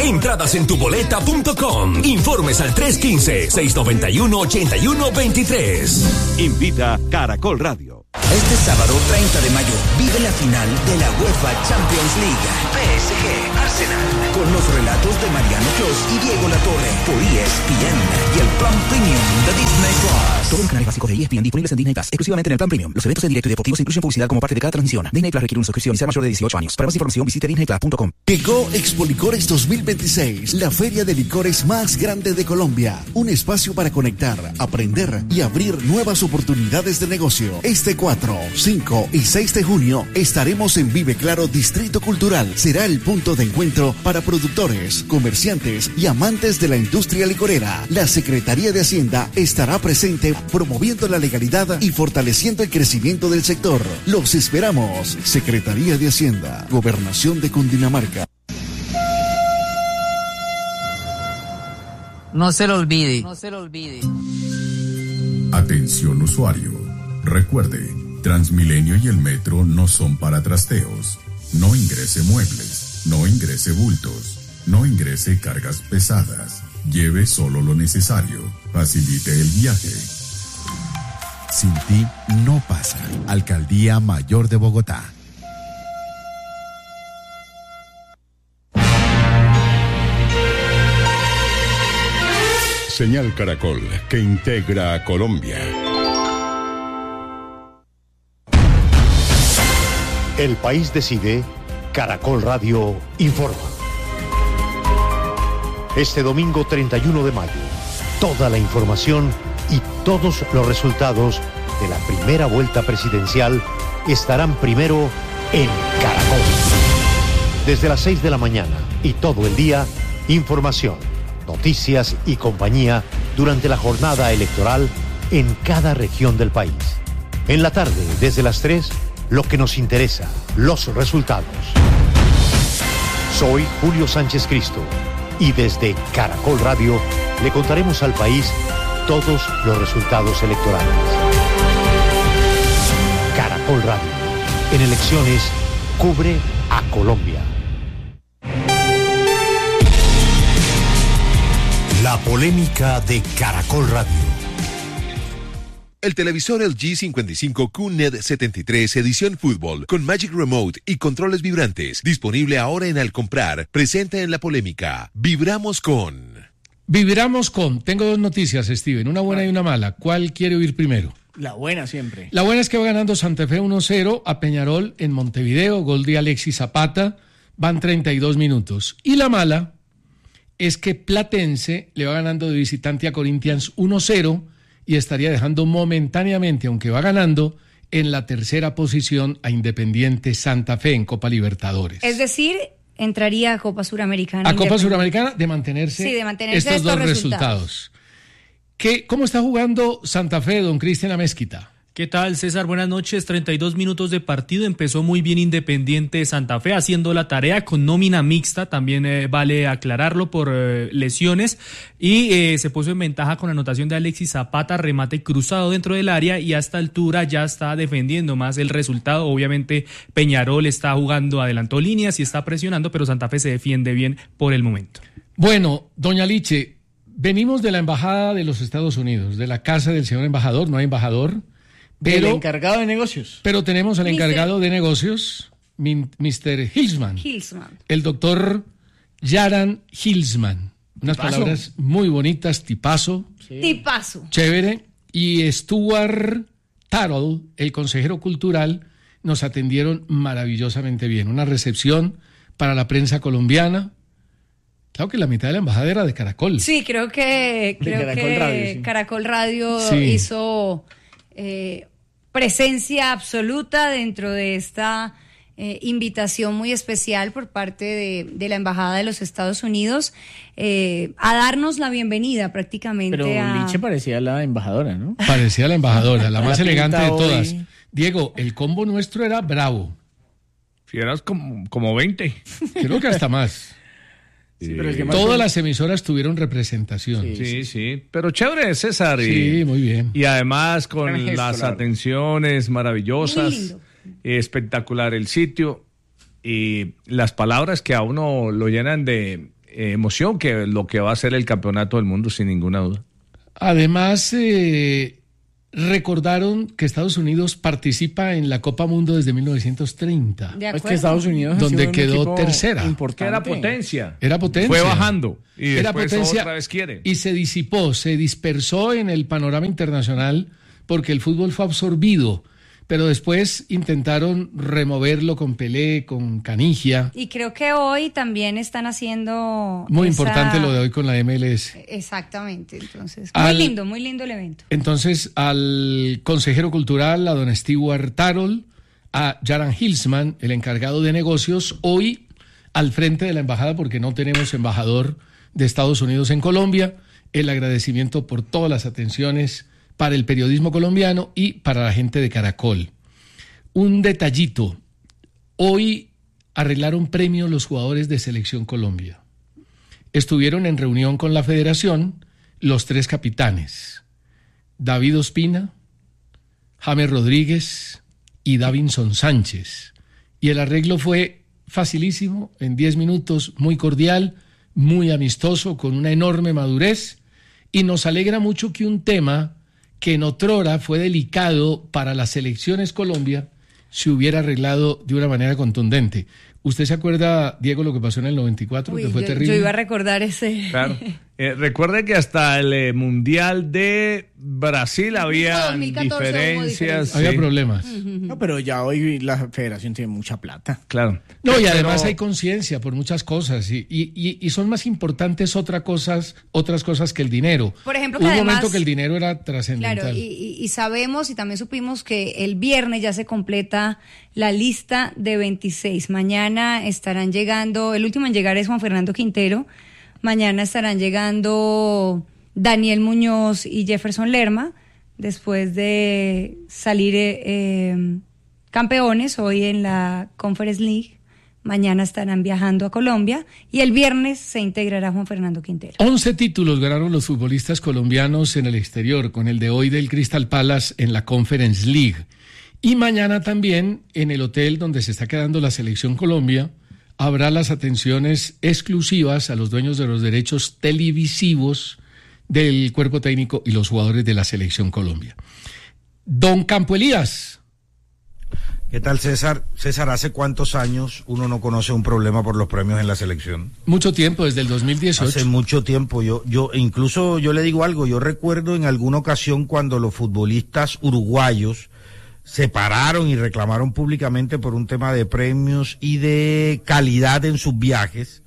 Entradas en tuboleta.com. Informes al 315-691-8123. Invita Caracol Radio. Este sábado 30 de mayo vive la final de la UEFA Champions League. PSG Arsenal. Con los relatos de Mariano Clos y Diego Latorre por ESPN y el plan premium de Disney Plus. Todos los canales básicos de ESPN disponibles en Disney Plus, exclusivamente en el plan premium. Los eventos en directo y deportivos incluyen publicidad como parte de cada transmisión. Disney Plus requiere una suscripción y ser mayor de 18 años. Para más información visite disneyplus.com. Llegó Expo Licores 2026, la feria de licores más grande de Colombia. Un espacio para conectar, aprender y abrir nuevas oportunidades de negocio. Este 4, 5 y 6 de junio estaremos en Vive Claro Distrito Cultural. Será el punto de encuentro para productores, comerciantes y amantes de la industria licorera. La Secretaría de Hacienda estará presente promoviendo la legalidad y fortaleciendo el crecimiento del sector. Los esperamos. Secretaría de Hacienda, Gobernación de Cundinamarca. No se lo olvide. Atención usuario. Recuerde, Transmilenio y el metro no son para trasteos. No ingrese muebles, no ingrese bultos, no ingrese cargas pesadas. Lleve solo lo necesario. Facilite el viaje. Sin ti no pasa. Alcaldía Mayor de Bogotá. Señal Caracol, que integra a Colombia. El país decide, Caracol Radio informa. Este domingo 31 de mayo, toda la información y todos los resultados de la primera vuelta presidencial estarán primero en Caracol. Desde las 6 de la mañana y todo el día, información, noticias y compañía durante la jornada electoral en cada región del país. En la tarde, desde las 3, lo que nos interesa, los resultados. Soy Julio Sánchez Cristo y desde Caracol Radio le contaremos al país todos los resultados electorales. Caracol Radio, en elecciones, cubre a Colombia. La polémica de Caracol Radio. El televisor LG 55 QNED 73 edición fútbol con Magic Remote y controles vibrantes, disponible ahora en Al Comprar, presenta en la polémica. Vibramos con... Tengo dos noticias, Steven, una buena y una mala. ¿Cuál quiere oír primero? La buena siempre. La buena es que va ganando Santa Fe 1-0 a Peñarol en Montevideo, gol de Alexis Zapata, van 32 minutos. Y la mala es que Platense le va ganando de visitante a Corinthians 1-0 y estaría dejando momentáneamente, aunque va ganando, en la tercera posición a Independiente Santa Fe en Copa Libertadores. Es decir, entraría a Copa Suramericana. A Copa Suramericana de mantenerse, estos dos resultados. ¿Cómo está jugando Santa Fe, don Cristian Amezquita? ¿Qué tal, César? Buenas noches. 32 minutos de partido. Empezó muy bien Independiente Santa Fe haciendo la tarea con nómina mixta. También vale aclararlo por lesiones. Y se puso en ventaja con la anotación de Alexis Zapata, remate cruzado dentro del área y a esta altura ya está defendiendo más el resultado. Obviamente Peñarol está jugando, adelantó líneas y está presionando, pero Santa Fe se defiende bien por el momento. Bueno, doña Liche, venimos de la Embajada de los Estados Unidos, de la casa del señor embajador, no hay embajador. Pero, el encargado de negocios. Pero tenemos al encargado de negocios, Mr. Hilsman. El doctor Yaran Hilsman. Unas palabras muy bonitas, tipazo. Sí. Tipazo. Chévere. Y Stuart Tarrell, el consejero cultural, nos atendieron maravillosamente bien. Una recepción para la prensa colombiana. Claro que la mitad de la embajada era de Caracol. Sí, creo que Caracol Radio hizo... presencia absoluta dentro de esta invitación muy especial por parte de la Embajada de los Estados Unidos a darnos la bienvenida prácticamente. Pero Liche parecía la embajadora, ¿no? Parecía la embajadora, la más elegante de todas. Diego, el combo nuestro era bravo. Si eras como 20. Creo que hasta más. Sí, pero el que todas las emisoras tuvieron representación. Sí. Pero chévere, César. Sí, muy bien. Y además con las atenciones maravillosas, espectacular el sitio y las palabras que a uno lo llenan de emoción que lo que va a ser el campeonato del mundo, sin ninguna duda. Además, recordaron que Estados Unidos participa en la Copa Mundo desde 1930. De acuerdo. Es que Estados Unidos donde quedó tercera. Que era potencia. Era potencia. Fue bajando. Y era después potencia otra vez quiere. Y se disipó, se dispersó en el panorama internacional porque el fútbol fue absorbido. Pero después intentaron removerlo con Pelé, con Canigia. Y creo que hoy también están haciendo... Muy importante lo de hoy con la MLS. Exactamente, entonces. Muy lindo el evento. Entonces, al consejero cultural, a don Stewart Tarol, a Jaran Hilsman, el encargado de negocios, hoy al frente de la embajada, porque no tenemos embajador de Estados Unidos en Colombia, el agradecimiento por todas las atenciones para el periodismo colombiano y para la gente de Caracol. Un detallito. Hoy arreglaron premios los jugadores de Selección Colombia. Estuvieron en reunión con la federación los 3 capitanes. David Ospina, James Rodríguez y Davinson Sánchez. Y el arreglo fue facilísimo, en 10 minutos, muy cordial, muy amistoso, con una enorme madurez. Y nos alegra mucho que un tema que en otrora fue delicado para las selecciones Colombia se hubiera arreglado de una manera contundente. ¿Usted se acuerda, Diego, lo que pasó en el 94? Que fue terrible. Yo iba a recordar ese... Claro. Recuerde que hasta el Mundial de Brasil había diferencias. Había problemas. No, pero ya hoy la federación tiene mucha plata. Claro. No, y además hay conciencia por muchas cosas y son más importantes otras cosas que el dinero. Por ejemplo, Hubo un momento que el dinero era trascendental. Claro, y sabemos y también supimos que el viernes ya se completa la lista de 26. Mañana estarán llegando, el último en llegar es Juan Fernando Quintero. Mañana estarán llegando Daniel Muñoz y Jefferson Lerma, después de salir campeones hoy en la Conference League. Mañana estarán viajando a Colombia y el viernes se integrará Juan Fernando Quintero. 11 títulos ganaron los futbolistas colombianos en el exterior, con el de hoy del Crystal Palace en la Conference League. Y mañana también en el hotel donde se está quedando la Selección Colombia habrá las atenciones exclusivas a los dueños de los derechos televisivos del cuerpo técnico y los jugadores de la Selección Colombia. Don Campo Elías. ¿Qué tal, César? César, ¿hace cuántos años uno no conoce un problema por los premios en la selección? Mucho tiempo, desde el 2018. Hace mucho tiempo. Yo incluso yo le digo algo, yo recuerdo en alguna ocasión cuando los futbolistas uruguayos se pararon y reclamaron públicamente por un tema de premios y de calidad en sus viajes.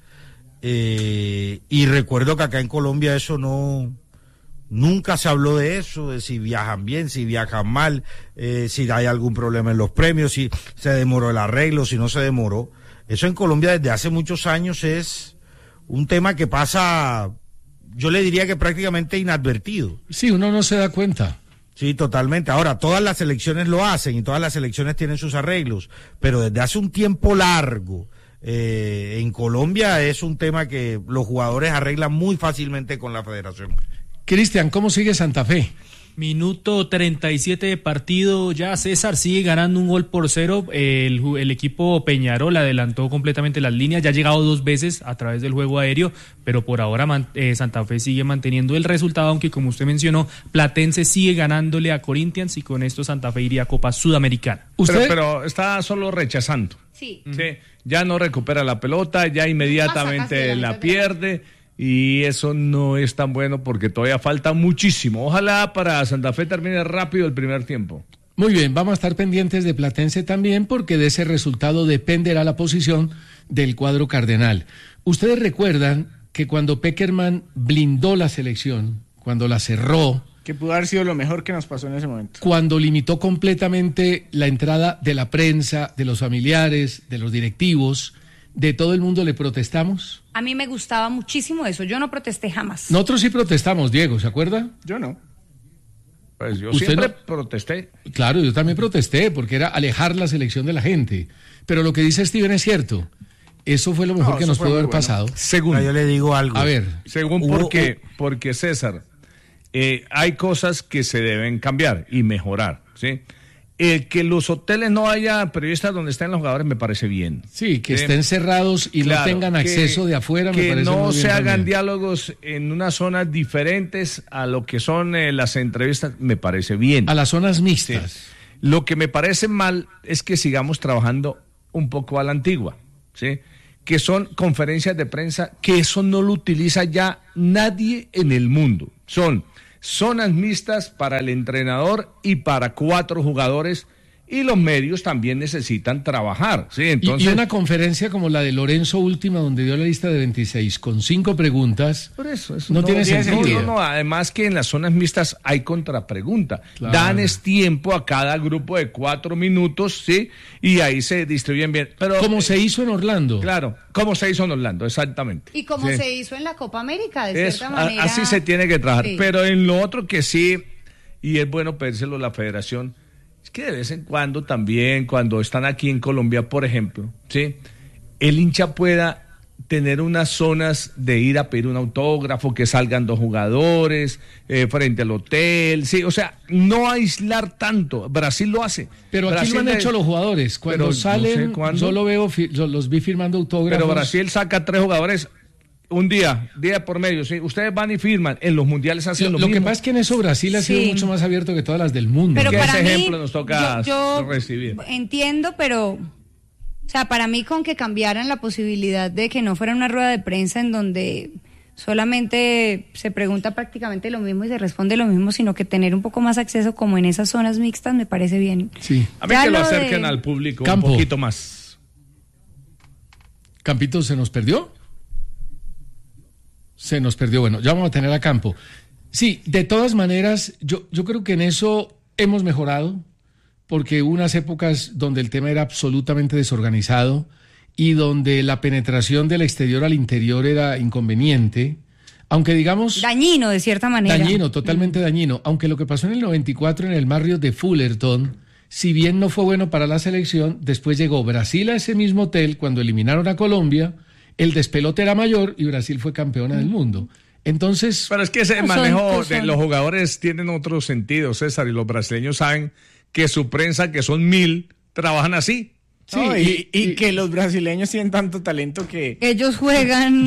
Y recuerdo que acá en Colombia eso nunca se habló de eso, de si viajan bien, si viajan mal, si hay algún problema en los premios, si se demoró el arreglo, si no se demoró. Eso en Colombia desde hace muchos años es un tema que pasa, yo le diría que prácticamente inadvertido. Sí, uno no se da cuenta. Sí, totalmente. Ahora, todas las selecciones lo hacen y todas las selecciones tienen sus arreglos, pero desde hace un tiempo largo, en Colombia es un tema que los jugadores arreglan muy fácilmente con la federación. Cristian, ¿cómo sigue Santa Fe? Minuto 37 de partido, ya César sigue ganando 1-0. El equipo Peñarol adelantó completamente las líneas, ya ha llegado 2 veces a través del juego aéreo, pero por ahora Santa Fe sigue manteniendo el resultado, aunque como usted mencionó, Platense sigue ganándole a Corinthians y con esto Santa Fe iría a Copa Sudamericana. Pero está solo rechazando. Sí. Ya no recupera la pelota, ya inmediatamente la pierde. Y eso no es tan bueno porque todavía falta muchísimo. Ojalá para Santa Fe termine rápido el primer tiempo. Muy bien, vamos a estar pendientes de Platense también porque de ese resultado dependerá la posición del cuadro cardenal. Ustedes recuerdan que cuando Pekerman blindó la selección, cuando la cerró... Que pudo haber sido lo mejor que nos pasó en ese momento. Cuando limitó completamente la entrada de la prensa, de los familiares, de los directivos... ¿De todo el mundo le protestamos? A mí me gustaba muchísimo eso, yo no protesté jamás. Nosotros sí protestamos, Diego, ¿se acuerda? Yo no. Pues yo siempre protesté. Claro, yo también protesté, porque era alejar la selección de la gente. Pero lo que dice Steven es cierto. Eso fue lo mejor que nos pudo haber pasado. Según, yo le digo algo. A ver. Según porque César, hay cosas que se deben cambiar y mejorar, ¿sí? Que los hoteles no haya periodistas donde estén los jugadores me parece bien. Sí, que estén cerrados y no tengan acceso de afuera, me parece muy bien. Que no se hagan también diálogos en unas zonas diferentes a lo que son las entrevistas, me parece bien. A las zonas mixtas. Sí. Lo que me parece mal es que sigamos trabajando un poco a la antigua, ¿sí? Que son conferencias de prensa, que eso no lo utiliza ya nadie en el mundo. Son zonas mixtas para el entrenador y para 4 jugadores, y los medios también necesitan trabajar, ¿sí? Entonces, y una conferencia como la de Lorenzo Última, donde dio la lista de 26 con 5 preguntas, por eso no tiene sentido. No, además que en las zonas mixtas hay contrapregunta. Claro. Dan tiempo a cada grupo de 4 minutos, ¿sí? Y ahí se distribuyen bien. Pero, como se hizo en Orlando. Claro, como se hizo en Orlando, exactamente. Y como se hizo en la Copa América, de cierta manera. Así se tiene que trabajar. Sí. Pero en lo otro que sí, y es bueno pedírselo a la federación, es que de vez en cuando también, cuando están aquí en Colombia, por ejemplo, ¿sí? El hincha pueda tener unas zonas de ir a pedir un autógrafo, que salgan 2 jugadores frente al hotel, sí, o sea, no aislar tanto. Brasil lo hace. Pero aquí Brasil lo han hecho los jugadores. Cuando salen, no sé solo los vi firmando autógrafos. Pero Brasil saca 3 jugadores un día por medio, ¿sí? Ustedes van y firman. En los mundiales hacen lo mismo. Lo que pasa es que en eso Brasil ha sido mucho más abierto que todas las del mundo. Pero para ese mí, ejemplo nos toca yo recibir. Entiendo, pero, o sea, para mí con que cambiaran la posibilidad de que no fuera una rueda de prensa en donde solamente se pregunta prácticamente lo mismo y se responde lo mismo, sino que tener un poco más acceso como en esas zonas mixtas me parece bien. Sí. A mí que lo acerquen al público un poquito más. ¿Campito se nos perdió? Se nos perdió. Bueno, ya vamos a tener a Campo. Sí, de todas maneras, yo creo que en eso hemos mejorado, porque hubo unas épocas donde el tema era absolutamente desorganizado y donde la penetración del exterior al interior era inconveniente, aunque digamos... Dañino, de cierta manera. Dañino, totalmente dañino. Aunque lo que pasó en el 94 en el Marriott de Fullerton, si bien no fue bueno para la selección, después llegó Brasil a ese mismo hotel cuando eliminaron a Colombia. El despelote era mayor y Brasil fue campeona del mundo. Entonces... Pero es que ese manejo de los jugadores tienen otro sentido, César, y los brasileños saben que su prensa, que son 1000, trabajan así. Sí, no, y que los brasileños tienen tanto talento que... Ellos juegan...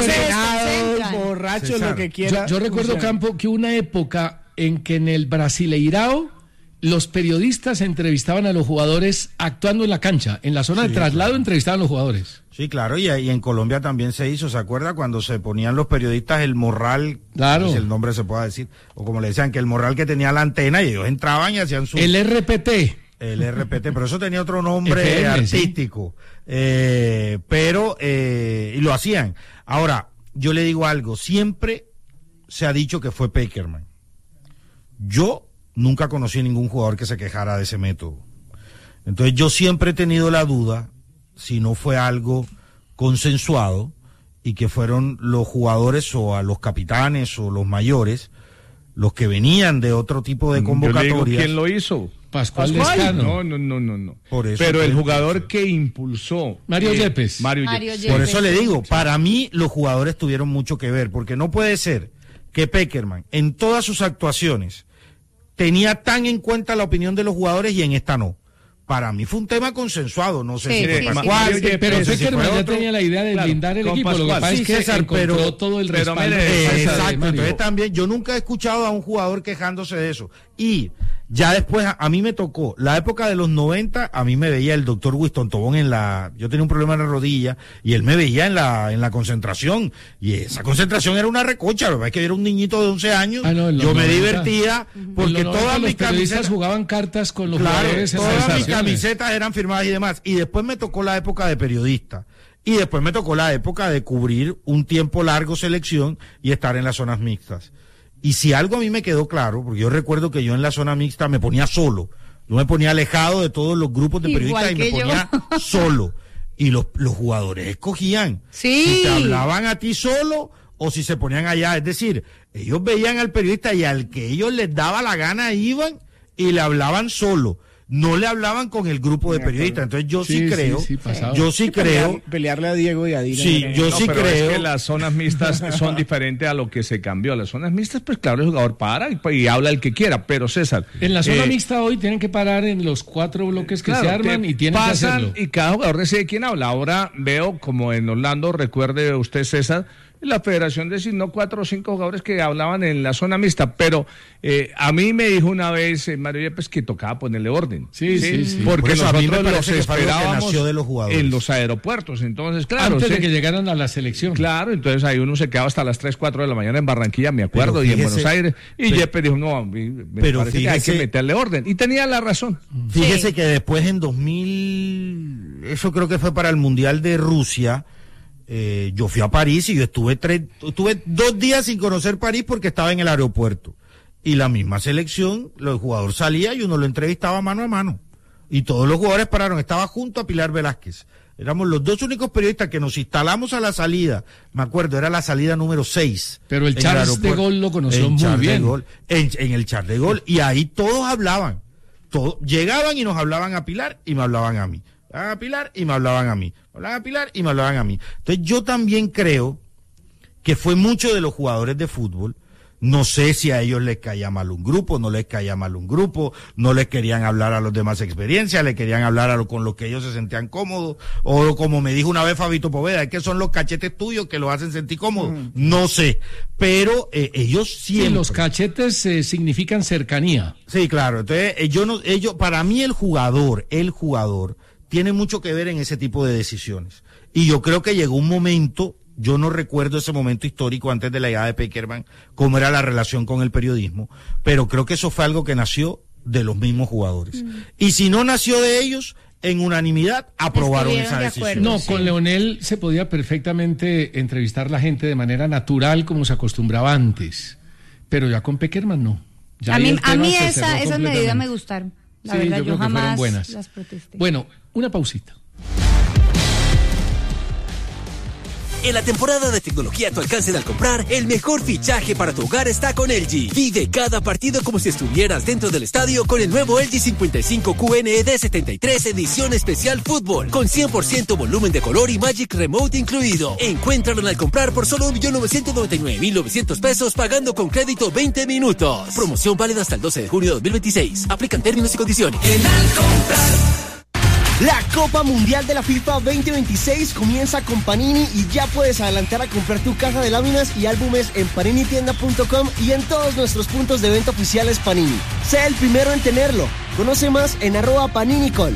borrachos, lo que quieran. Yo recuerdo, Campo, que una época en que en el Brasileirao los periodistas entrevistaban a los jugadores actuando en la cancha, en la zona de traslado entrevistaban a los jugadores. Sí, claro, y en Colombia también se hizo, ¿se acuerda? Cuando se ponían los periodistas el morral, claro, no sé si el nombre se pueda decir, o como le decían, que el morral que tenía la antena y ellos entraban y hacían su... El RPT. El RPT, pero eso tenía otro nombre FM, artístico, sí. Y lo hacían. Ahora, yo le digo algo, siempre se ha dicho que fue Pekerman. Yo nunca conocí a ningún jugador que se quejara de ese método. Entonces yo siempre he tenido la duda si no fue algo consensuado y que fueron los jugadores o a los capitanes o los mayores los que venían de otro tipo de convocatorias. Yo le digo, ¿quién lo hizo? Pascual Lescano. No. Por eso pero el jugador que impulsó... Mario Yepes. Mario Yepes. Por eso le digo, para mí los jugadores tuvieron mucho que ver, porque no puede ser que Pekerman en todas sus actuaciones tenía tan en cuenta la opinión de los jugadores y en esta no. Para mí fue un tema consensuado, no sé si fue Pascual, pero Pekerman ya tenía la idea de blindar el equipo, lo que pasa es que César, encontró todo el respaldo. Exacto, entonces también yo nunca he escuchado a un jugador quejándose de eso. Y ya después a mí me tocó la época de los 90, a mí me veía el doctor Winston Tobón yo tenía un problema en la rodilla y él me veía en la concentración y esa concentración era una recocha, lo que es que era un niñito de 11 años, yo me divertía porque todas mis camisetas jugaban cartas con los jugadores, todas mis camisetas eran firmadas y demás, y después me tocó la época de periodista. Y después me tocó la época de cubrir un tiempo largo selección y estar en las zonas mixtas. Y si algo a mí me quedó claro, porque yo recuerdo que yo en la zona mixta me ponía solo, yo me ponía alejado de todos los grupos de periodistas y me ponía solo. Y los jugadores escogían si te hablaban a ti solo o si se ponían allá. Es decir, ellos veían al periodista y al que ellos les daba la gana iban y le hablaban solo. no le hablaban con el grupo de periodistas. Entonces yo sí creo, pelearle a Diego y a Dina. Sí, yo sí pero creo. Es que las zonas mixtas son diferentes a lo que se cambió. Las zonas mixtas, pues claro, el jugador para y habla el que quiera, pero César. En la zona mixta hoy tienen que parar en los 4 bloques que se arman y tienen que hacerlo. Y cada jugador decide quién habla. Ahora veo, como en Orlando, recuerde usted, César, la federación designó 4 o 5 jugadores que hablaban en la zona mixta, pero a mí me dijo una vez Mario Yepes que tocaba ponerle orden. Sí. Porque Por eso nosotros a mí me los parece que fue algo que esperábamos nació de los jugadores. en los aeropuertos. Entonces, claro. Antes de que llegaran a la selección. Claro, entonces ahí uno se quedaba hasta las 3, 4 de la mañana en Barranquilla, me acuerdo, y en Buenos Aires. Y Yepes dijo, no, me parece que hay que meterle orden. Y tenía la razón. Fíjese que después en 2000, eso creo que fue para el Mundial de Rusia, yo fui a París y yo estuve 2 días sin conocer París porque estaba en el aeropuerto. Y la misma selección, el jugador salía y uno lo entrevistaba mano a mano. Y todos los jugadores pararon, estaba junto a Pilar Velázquez. Éramos los 2 únicos periodistas que nos instalamos a la salida. Me acuerdo, era la salida número 6. Pero el Charles de Gaulle lo conoció muy bien. En el Charles de Gaulle. Y ahí todos hablaban. Llegaban y nos hablaban a Pilar y me hablaban a mí. A Pilar y me hablaban a mí. Hablaban a Pilar y me hablaban a mí. Entonces yo también creo que fue mucho de los jugadores de fútbol. No sé si a ellos les caía mal un grupo, no les caía mal un grupo, no les querían hablar a los demás experiencias, les querían hablar con los que ellos se sentían cómodos, o como me dijo una vez Fabito Poveda, es que son los cachetes tuyos que los hacen sentir cómodos. No sé, pero ellos siempre. Sí, los cachetes significan cercanía. Sí, claro. Entonces, para mí el jugador tiene mucho que ver en ese tipo de decisiones. Y yo creo que llegó un momento, yo no recuerdo ese momento histórico antes de la llegada de Pekerman, cómo era la relación con el periodismo, pero creo que eso fue algo que nació de los mismos jugadores. Y si no nació de ellos, en unanimidad aprobaron esa decisión. No, con Leonel se podía perfectamente entrevistar la gente de manera natural como se acostumbraba antes, pero ya con Pekerman no. Ya a mí esas medidas me gustaron. La verdad, yo jamás las protesté. Bueno, una pausita. En la temporada de tecnología a tu alcance al comprar, el mejor fichaje para tu hogar está con LG. Vive cada partido como si estuvieras dentro del estadio con el nuevo LG 55 QNED 73 edición especial fútbol, con 100% volumen de color y Magic Remote incluido. Encuéntralo al comprar por solo 1.999.900 pesos pagando con crédito 20 minutos. Promoción válida hasta el 12 de junio de 2026. Aplican términos y condiciones. En al comprar. La Copa Mundial de la FIFA 2026 comienza con Panini y ya puedes adelantar a comprar tu caja de láminas y álbumes en paninitienda.com y en todos nuestros puntos de venta oficiales Panini. Sé el primero en tenerlo. Conoce más en @PaniniCol.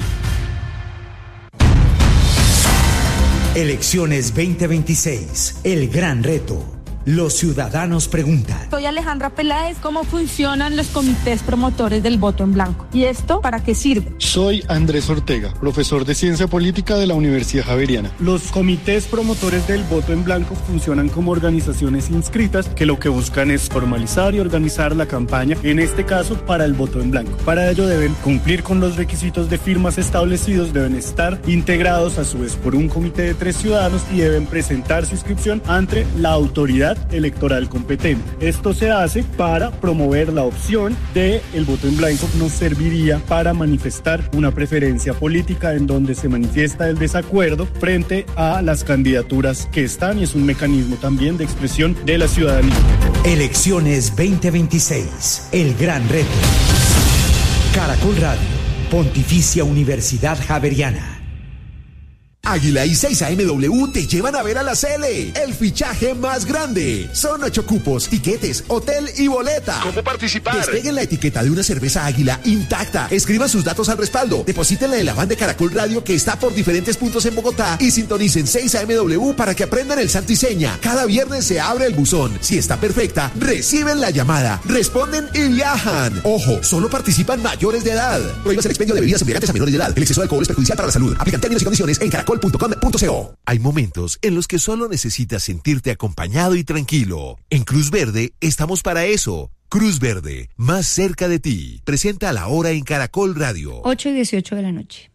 Elecciones 2026, el gran reto. Los ciudadanos preguntan. Soy Alejandra Peláez. ¿Cómo funcionan los comités promotores del voto en blanco? ¿Y esto para qué sirve? Soy Andrés Ortega, profesor de Ciencia Política de la Universidad Javeriana. Los comités promotores del voto en blanco funcionan como organizaciones inscritas que lo que buscan es formalizar y organizar la campaña, en este caso para el voto en blanco. Para ello deben cumplir con los requisitos de firmas establecidos, deben estar integrados a su vez por un comité de 3 ciudadanos y deben presentar su inscripción ante la autoridad electoral competente. Esto se hace para promover la opción de el voto en blanco. Nos serviría para manifestar una preferencia política en donde se manifiesta el desacuerdo frente a las candidaturas que están, y es un mecanismo también de expresión de la ciudadanía. Elecciones 2026, el gran reto. Caracol Radio, Pontificia Universidad Javeriana. Águila y 6AMW te llevan a ver a la Cele, el fichaje más grande. Son 8 cupos, tiquetes, hotel y boleta. ¿Cómo participar? Despeguen la etiqueta de una cerveza Águila intacta. Escriban sus datos al respaldo. Deposítenla en la van de Caracol Radio que está por diferentes puntos en Bogotá y sintonicen 6AMW para que aprendan el santo y seña. Cada viernes se abre el buzón. Si está perfecta, reciben la llamada, responden y viajan. Ojo, solo participan mayores de edad. Prohíbas el expendio de bebidas embriagantes a menores de edad. El exceso de alcohol es perjudicial para la salud. Aplican términos y condiciones en caracol.com.co. Hay momentos en los que solo necesitas sentirte acompañado y tranquilo. En Cruz Verde estamos para eso. Cruz Verde, más cerca de ti. Presenta la hora en Caracol Radio. 8:18 de la noche.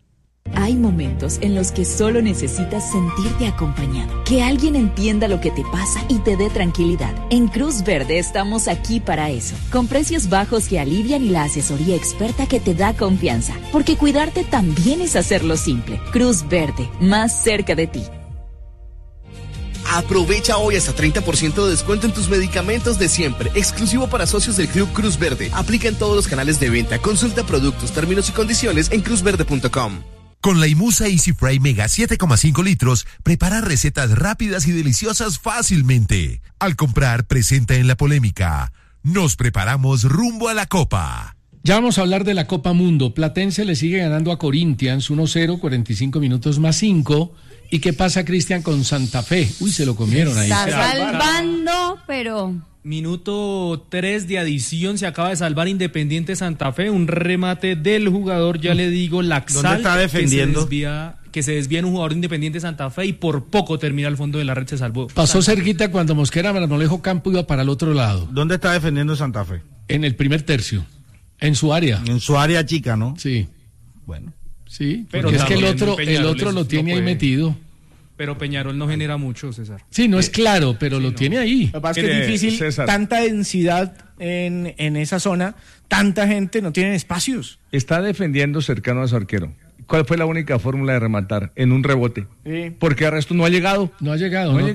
Hay momentos en los que solo necesitas sentirte acompañado, que alguien entienda lo que te pasa y te dé tranquilidad. En Cruz Verde estamos aquí para eso, con precios bajos que alivian y la asesoría experta que te da confianza, porque cuidarte también es hacerlo simple. Cruz Verde, más cerca de ti. Aprovecha hoy hasta 30% de descuento en tus medicamentos de siempre, exclusivo para socios del Club Cruz Verde. Aplica en todos los canales de venta. Consulta productos, términos y condiciones en cruzverde.com. Con la Imusa Easy Fry Mega 7,5 litros, prepara recetas rápidas y deliciosas fácilmente. Al comprar, presenta en la polémica. Nos preparamos rumbo a la Copa. Ya vamos a hablar de la Copa Mundo. Platense le sigue ganando a Corinthians 1-0, 45 minutos más 5. ¿Y qué pasa, Cristian, con Santa Fe? Uy, se lo comieron ahí. Está salvando, pero... Minuto 3 de adición, se acaba de salvar Independiente Santa Fe, un remate del jugador, ya le digo, Laxal. ¿Dónde está defendiendo? Que se desvía en un jugador de Independiente Santa Fe y por poco termina al fondo de la red, se salvó. Pasó cerquita cuando Mosquera Marmolejo Campo iba para el otro lado. ¿Dónde está defendiendo Santa Fe? En el primer tercio, en su área. En su área chica, ¿no? Sí. Bueno. Sí, pero es que el otro lo tiene ahí metido. Pero Peñarol no genera mucho, César. Sí, no es claro, pero lo tiene ahí. Lo que pasa es que es difícil, César, tanta densidad en esa zona, tanta gente, no tienen espacios. Está defendiendo cercano a su arquero. ¿Cuál fue la única fórmula de rematar? En un rebote. Sí. Porque el resto no ha llegado. No ha llegado. No,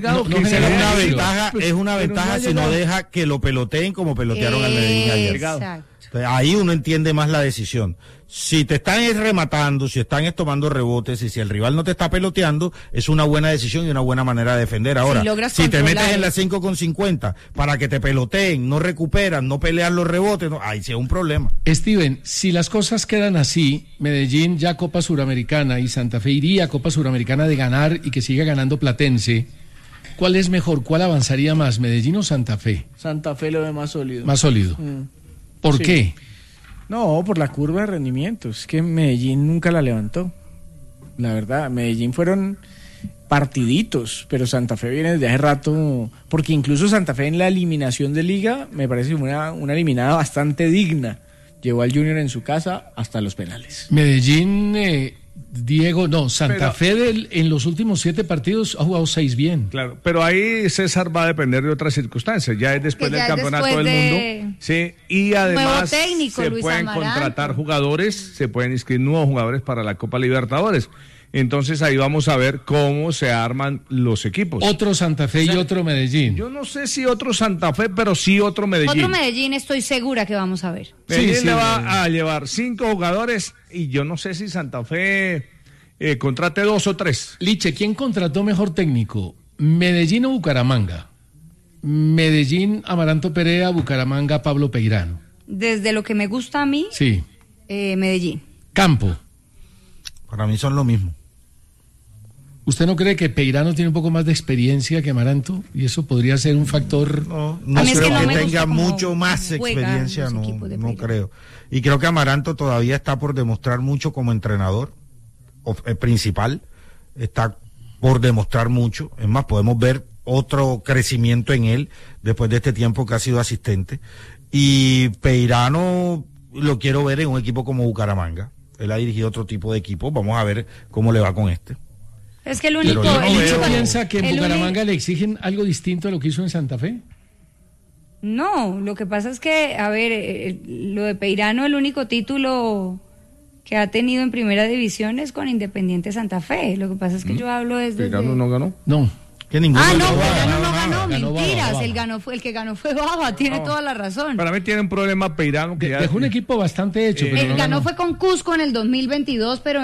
es una ventaja si no deja que lo peloteen como pelotearon al Medellín ayer. Exacto. Ahí uno entiende más la decisión. Si te están rematando, si están tomando rebotes, y si el rival no te está peloteando, es una buena decisión y una buena manera de defender. Ahora, si te metes en la 5,50 para que te peloteen, no recuperan, no pelean los rebotes, ahí sí es un problema. Steven, si las cosas quedan así, Medellín ya Copa Suramericana y Santa Fe iría a Copa Suramericana de ganar y que siga ganando Platense, ¿cuál es mejor? ¿Cuál avanzaría más, Medellín o Santa Fe? Santa Fe lo ve más sólido. Más sólido. ¿Por qué? No, por la curva de rendimientos. Es que Medellín nunca la levantó. La verdad, Medellín fueron partiditos, pero Santa Fe viene desde hace rato, porque incluso Santa Fe en la eliminación de Liga me parece una eliminada bastante digna. Llevó al Junior en su casa hasta los penales. Medellín, Santa Fe en los últimos 7 partidos ha jugado 6 bien. Claro, pero ahí César va a depender de otras circunstancias. Ya es después del campeonato del mundo. Sí, y además técnico, se Luis pueden Amaranto. contratar jugadores, se pueden inscribir nuevos jugadores para la Copa Libertadores. Entonces ahí vamos a ver cómo se arman los equipos. Otro Santa Fe y otro Medellín. Yo no sé si otro Santa Fe, pero sí otro Medellín. Otro Medellín estoy segura que vamos a ver. Medellín le va a llevar 5 jugadores y yo no sé si Santa Fe contrate 2 o 3. Liche, ¿quién contrató mejor técnico? ¿Medellín o Bucaramanga? Medellín, Amaranto Perea, Bucaramanga, Pablo Peirano. Desde lo que me gusta a mí, sí. Medellín. Campo. Para mí son lo mismo. ¿Usted no cree que Peirano tiene un poco más de experiencia que Amaranto? Y eso podría ser un factor... No creo que tenga mucho más experiencia, no creo. Y creo que Amaranto todavía está por demostrar mucho como entrenador principal. Está por demostrar mucho. Es más, podemos ver otro crecimiento en él después de este tiempo que ha sido asistente. Y Peirano lo quiero ver en un equipo como Bucaramanga. Él ha dirigido otro tipo de equipo. Vamos a ver cómo le va con este. Es que el único... ¿Piensa que en Bucaramanga le exigen algo distinto a lo que hizo en Santa Fe? No, lo que pasa es que, a ver, lo de Peirano, el único título que ha tenido en primera división es con Independiente Santa Fe. Lo que pasa es que yo hablo desde... ¿Peirano no ganó? No. Peirano no ganó, mentiras, Baja. El que ganó fue Baja, tiene toda la razón. Para mí tiene un problema Peirano. Que dejó un equipo bastante hecho. Pero el ganó fue con Cusco en el 2022, pero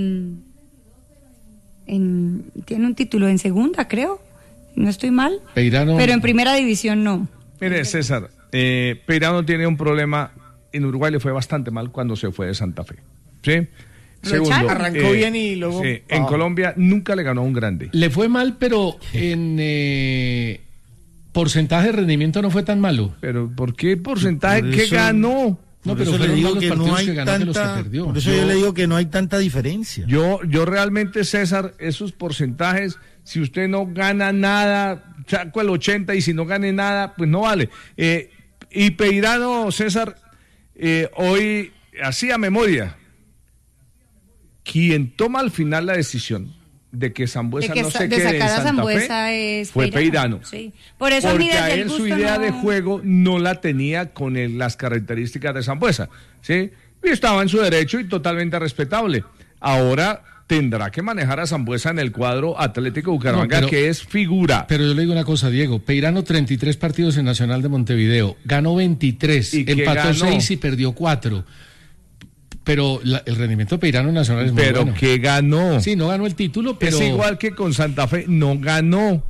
tiene un título en segunda, creo, no estoy mal. Peirano... Pero en primera división no. Mire, César, Peirano tiene un problema, en Uruguay le fue bastante mal cuando se fue de Santa Fe, ¿sí? Segundo, arrancó bien y luego... Sí, en Colombia nunca le ganó a un grande. Le fue mal, pero en porcentaje de rendimiento no fue tan malo. ¿Pero por qué porcentaje? ¿Qué ganó? No, pero le digo que no hay tanta... Por eso yo le digo que no hay tanta diferencia. Yo realmente, César, esos porcentajes, si usted no gana nada, saco el 80 y si no gane nada, pues no vale. Y Peirano, César, hoy hacía memoria. quien toma al final la decisión de que Sambuesa no se quede en Santa Fe fue Peirano. Sí. Por eso porque a él su idea de juego no la tenía con las características de Sambuesa, ¿sí? Y estaba en su derecho y totalmente respetable. Ahora tendrá que manejar a Sambuesa en el cuadro Atlético Bucaramanga, que es figura. Pero yo le digo una cosa, Diego. Peirano, 33 partidos en Nacional de Montevideo. Ganó 23, empató 6 y perdió 4. Pero el rendimiento de Peirano en Nacional es muy bueno. Pero que ganó. Sí, no ganó el título, pero... Es igual que con Santa Fe, no ganó.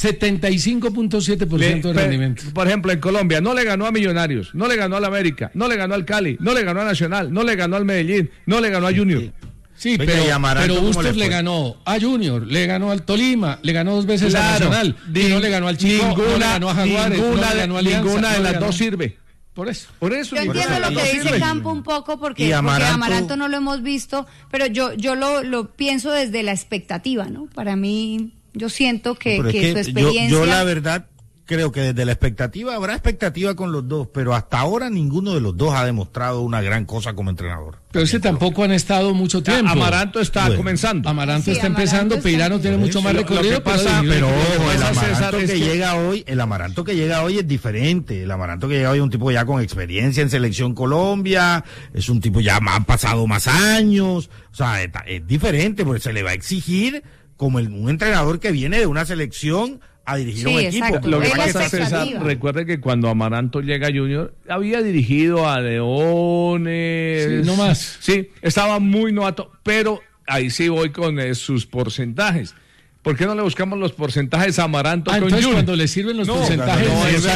75.7% de rendimiento. Por ejemplo, en Colombia no le ganó a Millonarios, no le ganó al América, no le ganó al Cali, no le ganó a Nacional, no le ganó al Medellín, no le ganó a Junior. Sí, pero Bustos le ganó a Junior, le ganó al Tolima, le ganó 2 veces a Nacional, y no le ganó al Chico, no le ganó a Jaguares, no le ganó a Alianza. Ninguna de las dos sirve. Por eso. Yo entiendo lo que dice Campo un poco, porque Amaranto no lo hemos visto, pero yo lo pienso desde la expectativa, ¿no? Para mí, yo siento que su experiencia... Yo la verdad creo que desde la expectativa habrá expectativa con los dos, pero hasta ahora ninguno de los dos ha demostrado una gran cosa como entrenador. Pero es que tampoco han estado mucho tiempo. Amaranto está comenzando. Amaranto está empezando, Peirano tiene mucho más recorrido. Pero ojo, el Amaranto que llega hoy es diferente. El Amaranto que llega hoy es un tipo ya con experiencia en Selección Colombia, es un tipo ya han pasado más años, o sea, es diferente, porque se le va a exigir como un entrenador que viene de una selección a dirigir un equipo. Exacto. Lo que pasa, César, recuerde que cuando Amaranto llega a Junior, había dirigido a Leones. Sí, no más. Sí, estaba muy novato, pero ahí sí voy con sus porcentajes. ¿Por qué no le buscamos los porcentajes a Amaranto con Junior? Cuando le sirven los porcentajes...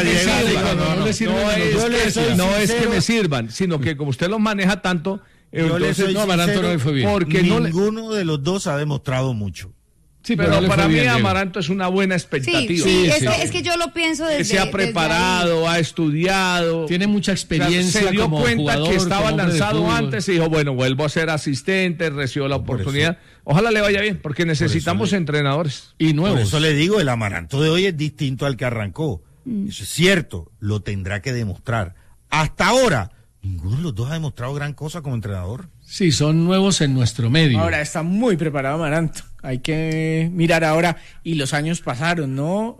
No es que me sirvan, sino que como usted los maneja tanto, entonces Amaranto no le fue bien. Porque ninguno de los dos ha demostrado mucho. Sí, pero para mí Amaranto es una buena expectativa. Es que yo lo pienso desde... Que se ha preparado, ha estudiado. Tiene mucha experiencia. Se dio como cuenta jugador, que estaba lanzado antes y dijo, bueno, vuelvo a ser asistente, recibo la oportunidad. Ojalá le vaya bien, porque necesitamos entrenadores. Y nuevos. Por eso le digo, el Amaranto de hoy es distinto al que arrancó. Eso es cierto, lo tendrá que demostrar. Hasta ahora, ninguno de los dos ha demostrado gran cosa como entrenador. Sí, son nuevos en nuestro medio. Ahora está muy preparado Amaranto. Hay que mirar ahora. Y los años pasaron, ¿no?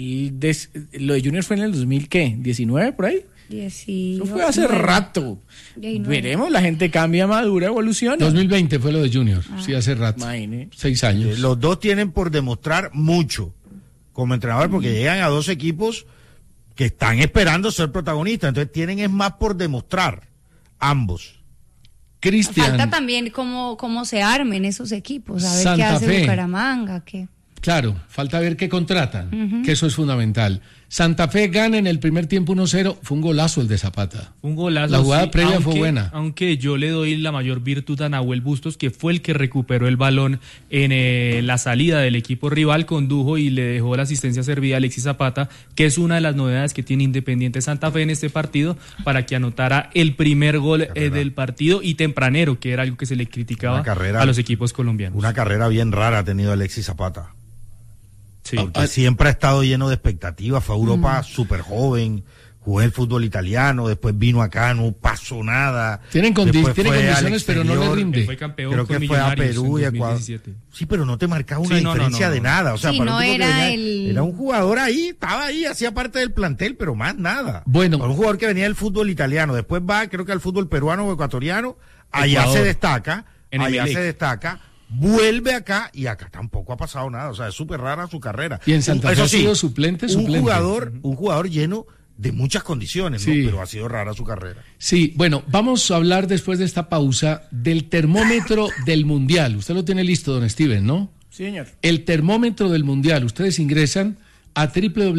Lo de Junior fue en el 2000, ¿qué? ¿19 por ahí? 19. Eso fue hace rato. 19. Veremos, la gente cambia, madura, evoluciona. 2020 fue lo de Junior, sí, hace rato. 6 años. Los dos tienen por demostrar mucho como entrenador, porque llegan a 2 equipos que están esperando ser protagonistas. Entonces tienen es más por demostrar, ambos. Cristian. Falta también cómo se armen esos equipos, a ver Santa qué hace Fe. Bucaramanga, qué... Claro, falta ver qué contratan, que eso es fundamental. Santa Fe gana en el primer tiempo 1-0, fue un golazo el de Zapata. Un golazo. La jugada previa fue buena. Aunque yo le doy la mayor virtud a Nahuel Bustos, que fue el que recuperó el balón en la salida del equipo rival, condujo y le dejó la asistencia servida a Alexis Zapata, que es una de las novedades que tiene Independiente Santa Fe en este partido, para que anotara el primer gol del partido y tempranero, que era algo que se le criticaba a los equipos colombianos. Una carrera bien rara ha tenido Alexis Zapata. Sí. Siempre ha estado lleno de expectativas, fue a Europa súper joven, jugó el fútbol italiano, después vino acá, no pasó nada. Tiene condiciones, pero no le rinde. Fue campeón. Creo que fue a Perú y a Ecuador. Sí, pero no te marcaba una diferencia de nada. O sea, para un tipo que venía, era un jugador ahí, estaba ahí, hacía parte del plantel, pero más nada. Bueno. Para un jugador que venía del fútbol italiano, después va, creo que al fútbol peruano o ecuatoriano, allá se destaca, vuelve acá y acá tampoco ha pasado nada, o sea, es súper rara su carrera. Y en Santa Fe ha sido suplente. Un jugador lleno de muchas condiciones, ¿no? Pero ha sido rara su carrera. Sí, bueno, vamos a hablar después de esta pausa del termómetro del Mundial. Usted lo tiene listo, don Steven, ¿no? Sí, señor. El termómetro del Mundial. Ustedes ingresan a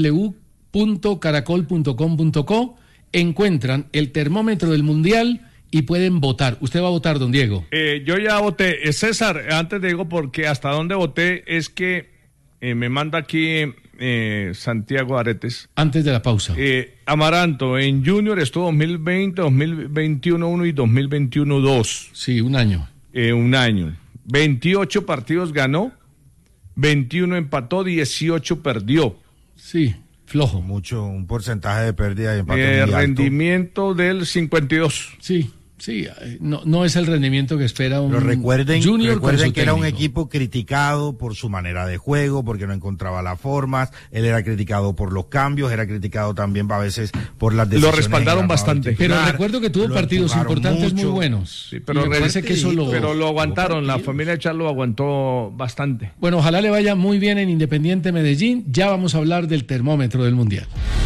www.caracol.com.co, encuentran el termómetro del Mundial y pueden votar. ¿Usted va a votar, don Diego? Yo ya voté. César, antes digo, porque hasta dónde voté es que me manda aquí Santiago Aretes. Antes de la pausa. Amaranto, en Junior estuvo 2020, 2021 1 y 2021 2. Sí, un año. Un año. 28 partidos ganó, 21 empató, 18 perdió. Sí. Flojo. Un porcentaje de pérdida y empate muy alto. Rendimiento del 52. Sí. Sí, no es el rendimiento que espera un Pero recuerden Junior que era un equipo criticado por su manera de juego, porque no encontraba las formas, él era criticado por los cambios, era criticado también a veces por las decisiones. Lo respaldaron bastante. Pero recuerdo que tuvo partidos importantes mucho. muy buenos. Sí, pero lo aguantaron, la familia de Charlo aguantó bastante. Bueno, ojalá le vaya muy bien en Independiente Medellín. Ya vamos a hablar del termómetro del Mundial.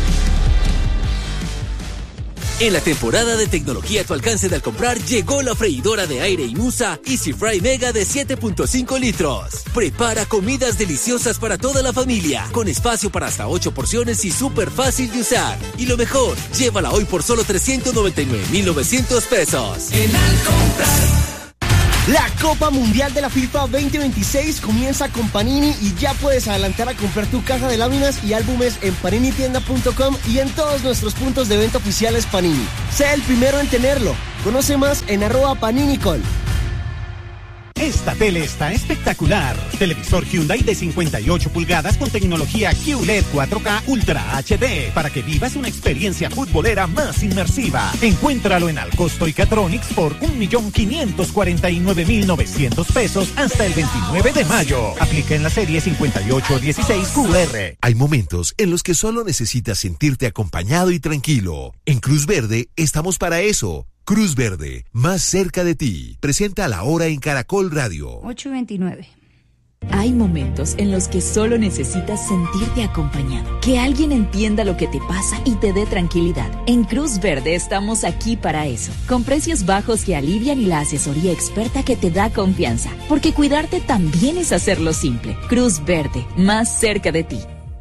En la temporada de tecnología a tu alcance de al comprar, llegó la freidora de aire Inusa Easy Fry Mega de 7.5 litros. Prepara comidas deliciosas para toda la familia, con espacio para hasta 8 porciones y súper fácil de usar. Y lo mejor, llévala hoy por solo 399,900 pesos. En al comprar. La Copa Mundial de la FIFA 2026 comienza con Panini y ya puedes adelantar a comprar tu caja de láminas y álbumes en paninitienda.com y en todos nuestros puntos de venta oficiales Panini. Sé el primero en tenerlo. Conoce más en @paninicol. Esta tele está espectacular. Televisor Hyundai de 58 pulgadas con tecnología QLED 4K Ultra HD para que vivas una experiencia futbolera más inmersiva. Encuéntralo en Alcosto y Catronics por 1,549,900 pesos hasta el 29 de mayo. Aplica en la serie 5816 QR. Hay momentos en los que solo necesitas sentirte acompañado y tranquilo. En Cruz Verde estamos para eso. Cruz Verde, más cerca de ti. Presenta La Hora en Caracol Radio. 8:29. Hay momentos en los que solo necesitas sentirte acompañado, que alguien entienda lo que te pasa y te dé tranquilidad. En Cruz Verde estamos aquí para eso, con precios bajos que alivian y la asesoría experta que te da confianza, porque cuidarte también es hacerlo simple. Cruz Verde, más cerca de ti.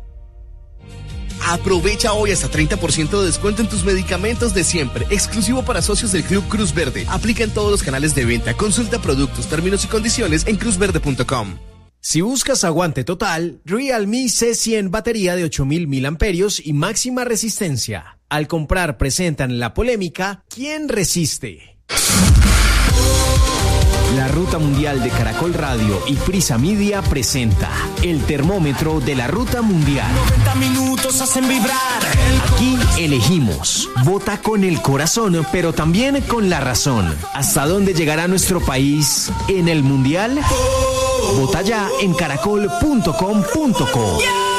Aprovecha hoy hasta 30% de descuento en tus medicamentos de siempre, exclusivo para socios del Club Cruz Verde. Aplica en todos los canales de venta. Consulta productos, términos y condiciones en cruzverde.com. Si buscas aguante total, Realme C100 batería de 8.000 mAh y máxima resistencia. Al comprar presentan la polémica ¿Quién resiste? La Ruta Mundial de Caracol Radio y Prisa Media presenta el termómetro de la Ruta Mundial. 90 minutos hacen vibrar. Aquí elegimos. Vota con el corazón, pero también con la razón. ¿Hasta dónde llegará nuestro país en el Mundial? Vota ya en caracol.com.co.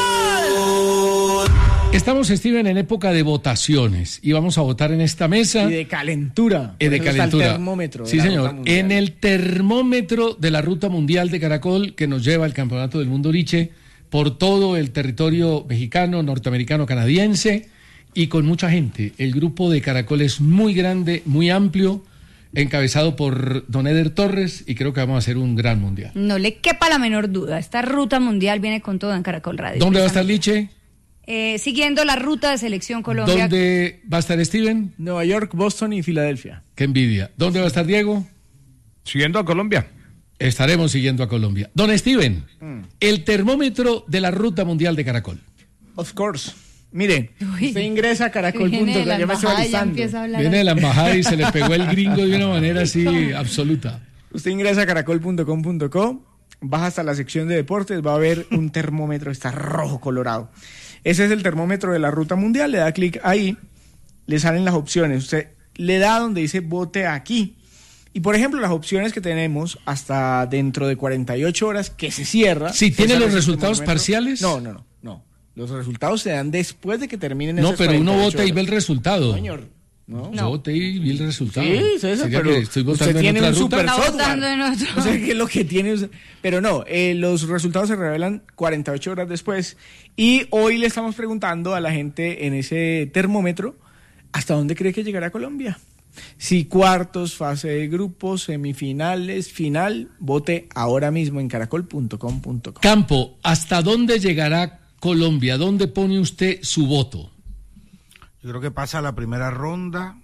Estamos, Steven, en época de votaciones y vamos a votar en esta mesa. Y de calentura. De calentura. Está el termómetro. Sí, señor. En el termómetro de la Ruta Mundial de Caracol que nos lleva al Campeonato del Mundo Liche por todo el territorio mexicano, norteamericano, canadiense y con mucha gente. El grupo de Caracol es muy grande, muy amplio, encabezado por don Eder Torres y creo que vamos a hacer un gran mundial. No le quepa la menor duda. Esta Ruta Mundial viene con todo en Caracol Radio. ¿Dónde va a estar Liche? Siguiendo la ruta de Selección Colombia. ¿Dónde va a estar Steven? Nueva York, Boston y Filadelfia. Qué envidia. ¿Dónde va a estar Diego? Siguiendo a Colombia. Estaremos siguiendo a Colombia. Don Steven, el termómetro de la Ruta Mundial de Caracol. Of course. Mire, usted ingresa a caracol.com. Ya me estoy alisando. Viene de la embajada y se le pegó el gringo de una manera así absoluta. Usted ingresa a caracol.com.co, baja hasta la sección de deportes, va a ver un termómetro, está rojo colorado. Ese es el termómetro de la Ruta Mundial, le da clic ahí, le salen las opciones, usted le da donde dice vote aquí. Y por ejemplo, las opciones que tenemos hasta dentro de 48 horas que se cierra. ¿Sí tiene los resultados parciales? No. Los resultados se dan después de que terminen esas 48 horas. No, pero uno vota horas. y ve el resultado. No, señor. No. Yo voté y vi el resultado. Sí, César, pero estoy votando usted tiene en otra un ruta. super software. Votando en otro. No sé qué es lo que tiene. Pero no, los resultados se revelan 48 horas después. Y hoy le estamos preguntando a la gente en ese termómetro, ¿hasta dónde cree que llegará Colombia? Si cuartos, fase de grupos, semifinales, final, vote ahora mismo en caracol.com.co. Campo, ¿hasta dónde llegará Colombia? ¿Dónde pone usted su voto? Yo creo que pasa la primera ronda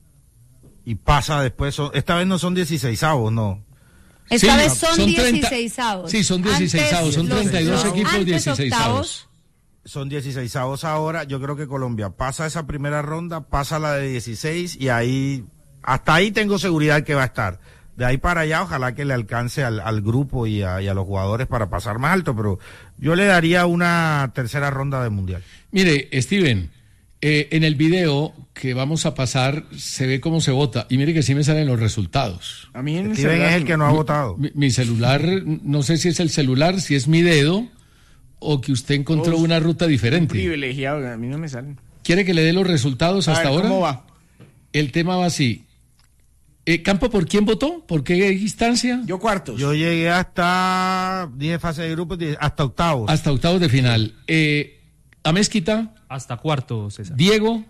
y pasa después. Esta vez no son 16avos, no. Esta vez son 16avos. Sí, son 16avos, son 32 equipos, 16avos. Son 16avos ahora. Yo creo que Colombia pasa esa primera ronda, pasa la de 16 y ahí, hasta ahí tengo seguridad que va a estar. De ahí para allá, ojalá que le alcance al grupo y a los jugadores para pasar más alto, pero yo le daría una tercera ronda de mundial. Mire, Steven, En el video que vamos a pasar se ve cómo se vota y mire que sí me salen los resultados. A mí en el Steven celular, es el que no ha votado. Mi celular, no sé si es el celular, si es mi dedo o que usted encontró una ruta diferente. Privilegiado, a mí no me salen. ¿Quiere que le dé los resultados hasta ahora? ¿Cómo va? El tema va así. Campo, ¿por quién votó? ¿Por qué instancia? Yo cuartos. Yo llegué hasta 10 fases de grupos, hasta octavos. Hasta octavos de final. Amezquita. Hasta cuarto, César. Diego.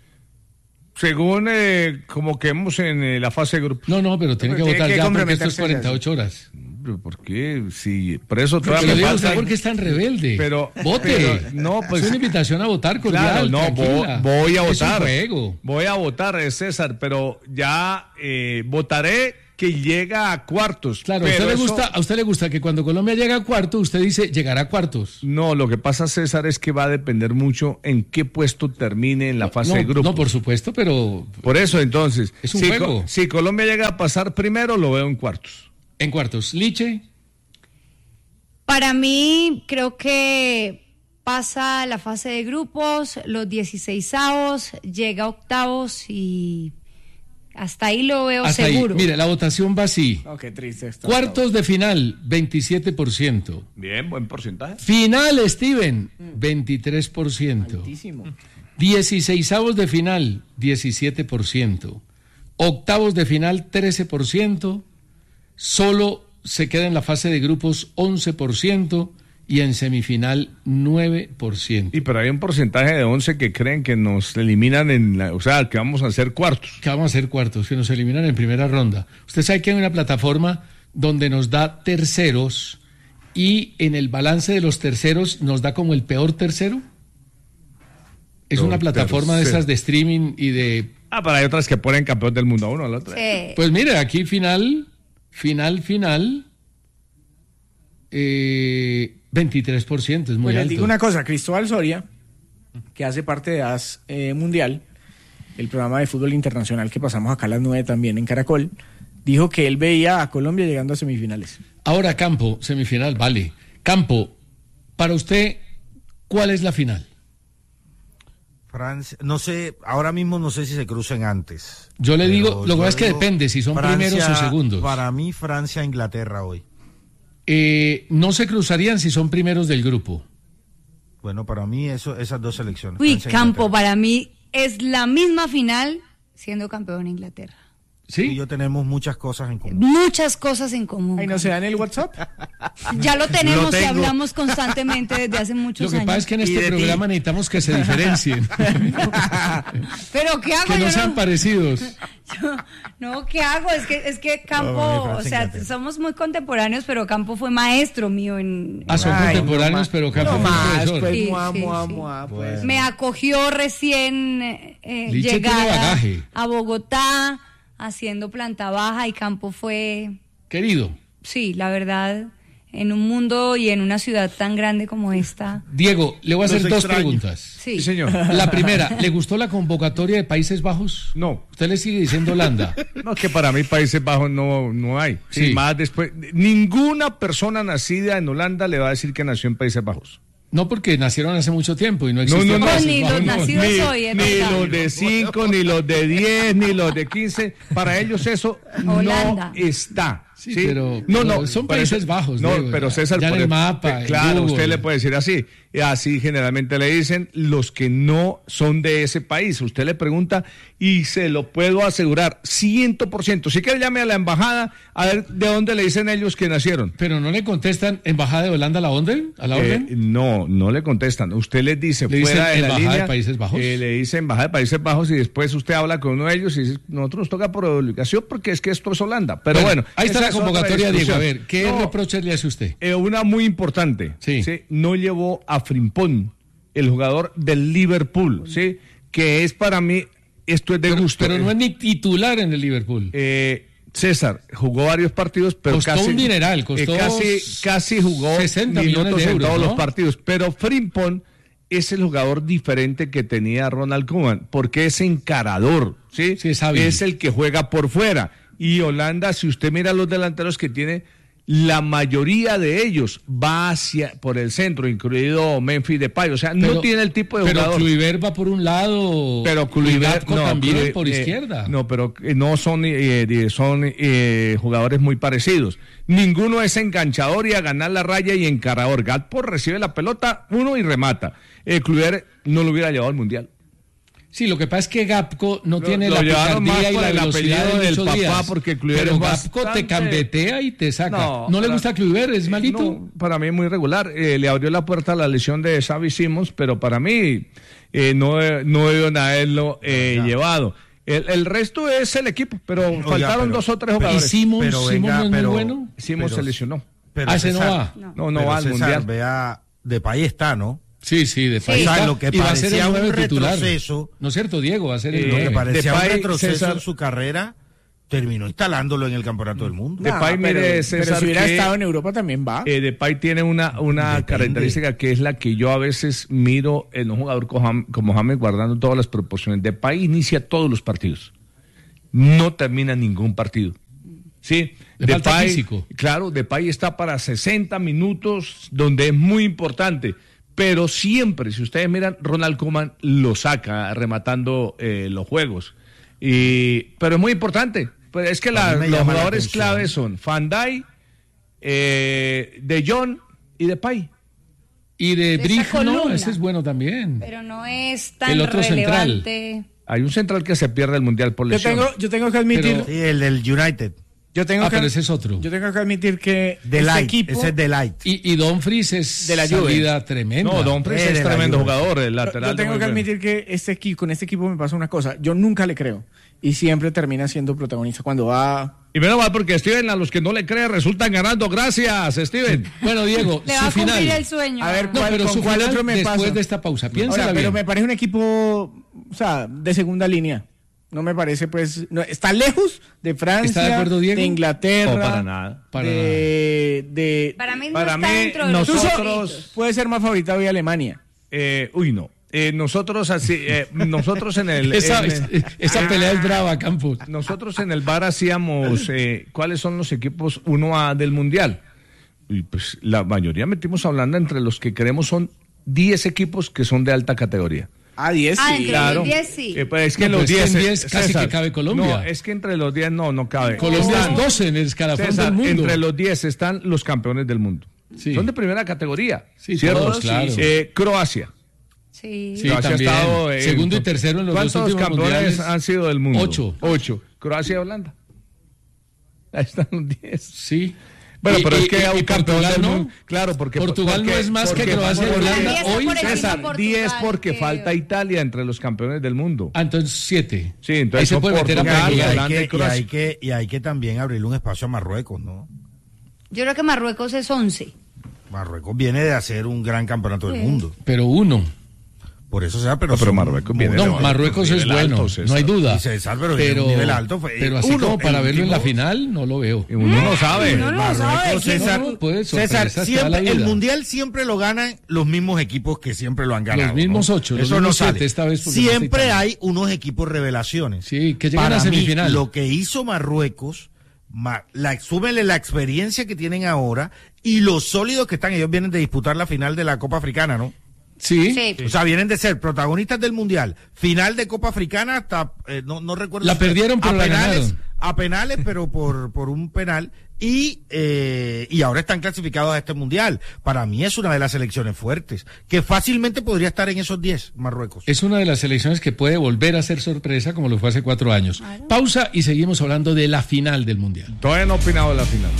Según como quedemos en la fase de grupos. No, pero tiene que votar ya porque esto es 48 horas. ¿Por qué? Sí, por eso pero todavía me falta. ¿Usted por qué es tan rebelde? Pero vote. Pero, no, pues, es una invitación a votar cordial. Claro, no, tranquila. voy a votar. Es un juego. Voy a votar, César, pero ya votaré que llega a cuartos. Claro, pero a usted le gusta que cuando Colombia llega a cuartos, usted dice llegará a cuartos. No, lo que pasa, César, es que va a depender mucho en qué puesto termine en la fase de grupos. No, por supuesto, pero... Por eso, entonces, es un juego. Si Colombia llega a pasar primero, lo veo en cuartos. En cuartos. Liche. Para mí, creo que pasa la fase de grupos, los 16avos, llega a octavos y hasta ahí lo veo hasta seguro. Ahí. Mire, la votación va así. Oh, qué triste está. Cuartos de final, 27%. Bien, buen porcentaje. Final, Steven, 23%. Altísimo. 16avos de final, 17%. Octavos de final, 13%. Solo se queda en la fase de grupos 11% y en semifinal 9%. Y pero hay un porcentaje de 11 que creen que nos eliminan o sea, que vamos a hacer cuartos. Que vamos a hacer cuartos, que nos eliminan en primera ronda. Usted sabe que hay una plataforma donde nos da terceros y en el balance de los terceros nos da como el peor tercero. Es una plataforma de esas de streaming y de... pero hay otras que ponen campeón del mundo a uno, a la otra. Sí. Pues mire, aquí final, 23%, es muy pues alto. Les digo una cosa, Cristóbal Soria, que hace parte de AS Mundial, el programa de fútbol internacional que pasamos acá a las 9 también en Caracol, dijo que él veía a Colombia llegando a semifinales. Ahora, Campo, semifinal, vale. Campo, para usted, ¿cuál es la final? Francia, no sé, ahora mismo no sé si se crucen antes. Yo le digo, lo que pasa es que depende si son Francia, primeros o segundos. Para mí, Francia, Inglaterra hoy. No se cruzarían si son primeros del grupo. Bueno, para mí esas dos selecciones. Uy, Francia, Campo, Inglaterra. para mí es la misma final siendo campeón Inglaterra. ¿Sí? Y yo tenemos muchas cosas en común. Muchas cosas en común. Ay, ¿no se dan el WhatsApp? Ya lo tenemos y hablamos constantemente desde hace muchos años. Lo que pasa es que en este programa necesitamos que se diferencien. ¿Pero qué hago? Que no sean parecidos. No, ¿qué hago? Es que Campo, o sea, somos muy contemporáneos, pero Campo fue maestro mío en... Son contemporáneos, pero Campo fue profesor. Pues, Sí, pues. Me acogió recién Liche tiene bagaje. a Bogotá, haciendo planta baja, y Campo fue... Querido. Sí, la verdad, en un mundo y en una ciudad tan grande como esta. Diego, le voy a hacer dos preguntas. Sí, señor. La primera, ¿le gustó la convocatoria de Países Bajos? No. ¿Usted le sigue diciendo Holanda? No, que para mí Países Bajos no hay. Sí. Y más después, ninguna persona nacida en Holanda le va a decir que nació en Países Bajos. No, porque nacieron hace mucho tiempo y no existían Países ni Bajos. los nacidos hoy, es Ni verdad. los de 5, ni los de 10, ni los de 15. Para ellos eso Holanda. no está. Sí, pero son por Países eso- Bajos. No, Diego, pero César, ya en por el eso- mapa. en claro, Google. usted le puede decir así. Y así generalmente le dicen los que no son de ese país. Usted le pregunta y se lo puedo asegurar 100%. Si quiere llame a la embajada a ver de dónde le dicen ellos que nacieron. Pero no le contestan embajada de Holanda a la orden, a la orden. No le contestan. Usted les dice Le fuera dicen de la embajada línea. de Países Bajos. Le dice embajada de Países Bajos y después usted habla con uno de ellos y dice, nosotros nos toca por obligación porque es que esto es Holanda. Pero bueno, ahí está esa la es otra convocatoria, Diego. A discusión. ver, ¿qué No, reproches le hace usted? una muy importante. Sí. No llevó a Frimpong, el jugador del Liverpool, ¿sí? Que es para mí, esto es de gusto. Pero no es ni titular en el Liverpool. César jugó varios partidos, pero Costó casi un dineral, costó casi jugó 60 millones minutos de en euros, todos ¿no? los partidos. Pero Frimpong es el jugador diferente que tenía Ronald Koeman, porque es encarador, ¿sí? Sí, es hábil. Es el que juega por fuera. Y Holanda, si usted mira los delanteros que tiene, la mayoría de ellos va por el centro, incluido Memphis Depay, o sea, no tiene el tipo de jugador. Pero Kluivert va por un lado, pero Kluivert también por izquierda. No, pero no son jugadores muy parecidos. Ninguno es enganchador y a ganar la raya y encarador. Gakpo recibe la pelota, uno y remata. Kluivert no lo hubiera llevado al Mundial. Sí, lo que pasa es que Gakpo no tiene la picardía y la velocidad del papá, días, porque Kluivert pero Gakpo te gambetea y te saca. ¿No le gusta Kluivert? ¿Es malito? No, para mí es muy regular. Le abrió la puerta a la lesión de Xavi Simons, pero para mí no veo nada de él llevado. El resto es el equipo, pero faltaron 2 o 3 jugadores. ¿Y Simons no es muy bueno? Simons se lesionó. ¿Ese no va? No va al Mundial. Vea, Depay está, ¿no? Sí, Depay está. Lo que parecía un retroceso. ¿No es cierto, Diego? Va a ser el 9. Lo que parecía Depay, un retroceso en su carrera, terminó instalándolo en el Campeonato del Mundo. Depay, mire, César, pero si hubiera estado en Europa también va. Depay tiene una característica que es la que yo a veces miro en un jugador como James, guardando todas las proporciones. Depay inicia todos los partidos. No termina ningún partido. Sí, Depay físico. Claro, Depay está para 60 minutos, donde es muy importante. Pero siempre, si ustedes miran, Ronald Koeman lo saca rematando los juegos. Pero es muy importante. Pues es que los jugadores claves son Van Dijk, De Jong y Depay. Y de Brig, no, ese es bueno también. Pero no es tan el otro relevante. Central. Hay un central que se pierde el Mundial por lesión. Yo tengo que admitir... Sí, el del United. Pero ese es otro. Yo tengo que admitir que este equipo... Ese es Delight. Y Dumfries es de la salida tremenda. No, Dumfries es tremendo jugador, el lateral. Yo tengo que admitir que con este equipo me pasa una cosa. Yo nunca le creo. Y siempre termina siendo protagonista cuando va... Y menos mal porque Steven, a los que no le creen, resultan ganando. Gracias, Steven. Bueno, Diego, le va a cumplir el sueño. A ver, pero su cuál otro me después pasa de esta pausa. Piénsala bien. Pero me parece un equipo, o sea, de segunda línea. No me parece, pues, no, está lejos de Francia, ¿está de acuerdo, Diego? de Inglaterra. No, para nada. Para mí no está dentro de los nosotros puede ser más favorita hoy Alemania. No. Nosotros en el... esa pelea es brava, Campos. Nosotros en el bar hacíamos cuáles son los equipos 1A del Mundial. Y pues la mayoría metimos a Holanda, entre los que queremos son 10 equipos que son de alta categoría. 10 sí. Claro. 10 sí. Pues es que los 10 casi que cabe Colombia. No, es que entre los 10 no cabe. Colombia es 12 en el escalafón del mundo. Entre los 10 están los campeones del mundo. Sí. Son de primera categoría. Sí, ¿cierto? todos, claro. Croacia. Sí, Croacia también. Ha estado, segundo y tercero en los dos últimos campeones mundiales han sido del mundo? 8. Croacia y Holanda. Ahí están los 10. Sí. Bueno, pero es que un campeón Portugal del no. mundo, claro, porque Portugal no es más que Croacia y Holanda hoy. César, 10 porque falta Italia entre los campeones del mundo. Entonces 7. Sí, entonces ahí se puede meter a Portugal, y hay que también abrirle un espacio a Marruecos, ¿no? Yo creo que Marruecos es 11. Marruecos viene de hacer un gran campeonato del mundo. Pero uno. Por eso sea, pero Marruecos viene Marruecos es bueno, no hay duda. César, pero un nivel alto pero así como para verlo en la final, no lo veo. Uno no sabe. Marruecos, César, siempre, el mundial siempre lo ganan los mismos equipos que siempre lo han ganado. Los mismos 8, eso no sale. 7 esta vez. Siempre hay unos equipos revelaciones. Sí, que llegan a semifinal. Lo que hizo Marruecos, súmenle la experiencia que tienen ahora y los sólidos que están. Ellos vienen de disputar la final de la Copa Africana, ¿no? Sí. O sea, vienen de ser protagonistas del Mundial, final de Copa Africana, hasta, no recuerdo. La perdieron, pero la ganaron. A penales, pero por un penal, y ahora están clasificados a este Mundial. Para mí es una de las selecciones fuertes, que fácilmente podría estar en esos 10, Marruecos. Es una de las selecciones que puede volver a ser sorpresa, como lo fue hace 4 años. Pausa y seguimos hablando de la final del Mundial. Todavía no he opinado de la final.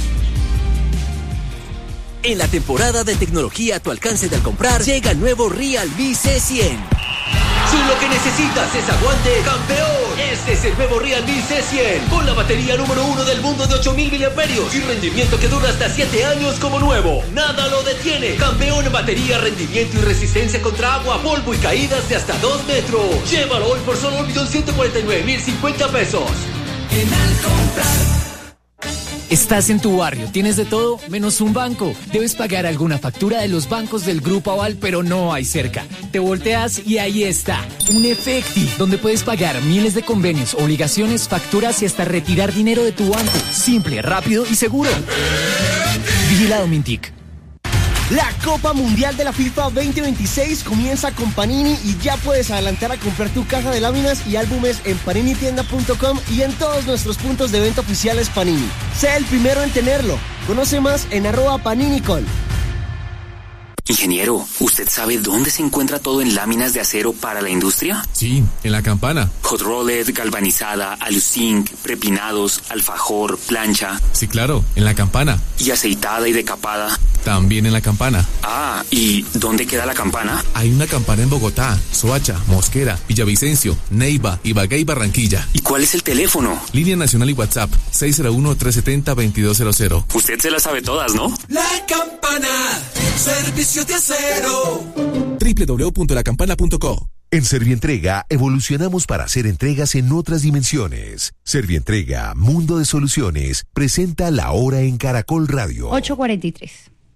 En la temporada de tecnología a tu alcance al comprar, llega el nuevo Realme C100. Si lo que necesitas es aguante, campeón, este es el nuevo Realme C100, con la batería número 1 del mundo de 8000 mAh y rendimiento que dura hasta 7 años como nuevo. Nada lo detiene. Campeón en batería, rendimiento y resistencia contra agua, polvo y caídas de hasta 2 metros. Llévalo hoy por solo 1.149.050 pesos. En Al Comprar. Estás en tu barrio, tienes de todo menos un banco. Debes pagar alguna factura de los bancos del Grupo Aval, pero no hay cerca. Te volteas y ahí está, un Efecti, donde puedes pagar miles de convenios, obligaciones, facturas y hasta retirar dinero de tu banco. Simple, rápido y seguro. Vigilado Mintic. La Copa Mundial de la FIFA 2026 comienza con Panini y ya puedes adelantar a comprar tu caja de láminas y álbumes en paninitienda.com y en todos nuestros puntos de venta oficiales Panini. Sé el primero en tenerlo. Conoce más en @PaniniCol. Ingeniero, ¿usted sabe dónde se encuentra todo en láminas de acero para la industria? Sí, en La Campana. Hot rolled, galvanizada, aluzinc, prepinados, alfajor, plancha. Sí, claro, en La Campana. ¿Y aceitada y decapada? También en La Campana. Ah, ¿y dónde queda La Campana? Hay una Campana en Bogotá, Soacha, Mosquera, Villavicencio, Neiva, Ibagué y Barranquilla. ¿Y cuál es el teléfono? Línea nacional y WhatsApp, 601-370-2200. Usted se las sabe todas, ¿no? La Campana, servicio de acero. www.lacampana.co. En Servientrega evolucionamos para hacer entregas en otras dimensiones. Servientrega, Mundo de Soluciones, presenta La Hora en Caracol Radio. 8:43.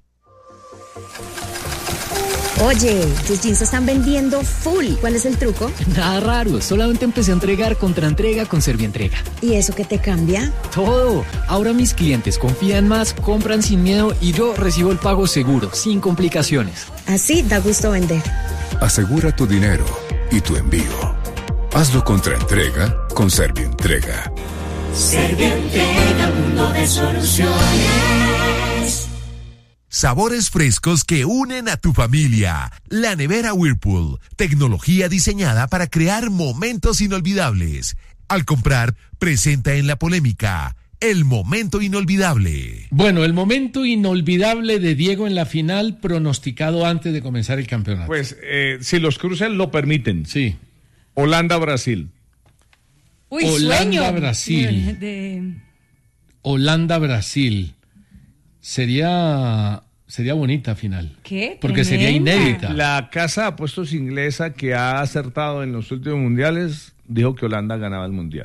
Oye, tus jeans se están vendiendo full. ¿Cuál es el truco? Nada raro, solamente empecé a entregar contra entrega con Servientrega. ¿Y eso qué te cambia? Todo. Ahora mis clientes confían más, compran sin miedo y yo recibo el pago seguro, sin complicaciones. Así da gusto vender. Asegura tu dinero y tu envío. Hazlo contra entrega con Servientrega. Servientrega, mundo de soluciones. Sabores frescos que unen a tu familia. La nevera Whirlpool, tecnología diseñada para crear momentos inolvidables. Al comprar, presenta en la polémica el momento inolvidable. Bueno, el momento inolvidable de Diego en la final pronosticado antes de comenzar el campeonato. Pues si los cruces lo permiten. Sí. Holanda-Brasil. Uy, Holanda-Brasil. Holanda-Brasil. Sería bonita final. ¿Qué? Porque sería inédita. La casa de apuestos inglesa que ha acertado en los últimos mundiales dijo que Holanda ganaba el mundial.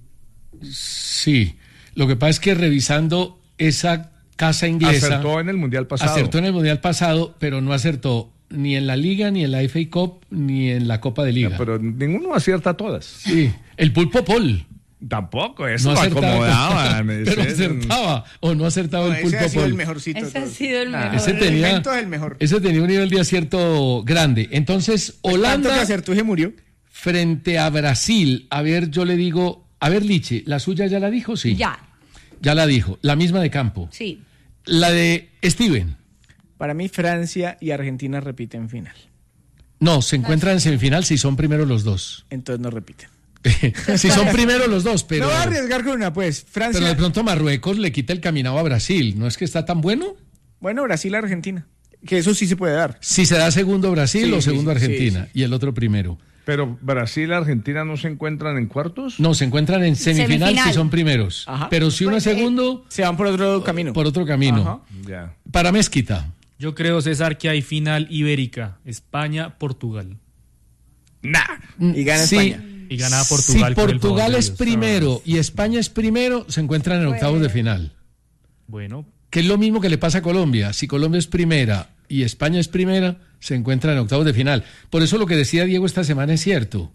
Sí. Lo que pasa es que revisando esa casa inglesa... Acertó en el mundial pasado. Pero no acertó ni en la Liga, ni en la FA Cup, ni en la Copa de Liga. No, pero ninguno acierta todas. Sí. El Pulpo Pol. Tampoco, eso no lo acomodaba. Pero acertaba o no acertaba el Pulpo Pol. El mejorcito. Ese ha sido el mejor. Ese tenía un nivel de acierto grande. Entonces, Holanda que acertó y se murió. Frente a Brasil. A ver, yo le digo, Liche, ¿la suya ya la dijo? Sí. Ya la dijo. La misma de campo. Sí. La de Steven. Para mí, Francia y Argentina repiten final. No, se encuentran en semifinal si son primero los dos. Entonces no repiten. Si son primero los dos, pero... No va a arriesgar con una, pues. Francia... Pero de pronto Marruecos le quita el caminado a Brasil. ¿No es que está tan bueno? Bueno, Brasil-Argentina. Que eso sí se puede dar. Si se da segundo Brasil o segundo Argentina. Y el otro primero. Pero Brasil y Argentina no se encuentran en cuartos. No, se encuentran en semifinal si son primeros. Ajá. Pero si uno es segundo... se van por otro camino. Por otro camino. Ajá. Ya. Para Mezquita. Yo creo, César, que hay final ibérica. España-Portugal. Y gana España. Y gana Portugal. Si Portugal es primero y España es primero, se encuentran en octavos de final. Bueno. Que es lo mismo que le pasa a Colombia. Si Colombia es primera y España es primera, se encuentran en octavos de final. Por eso lo que decía Diego esta semana es cierto.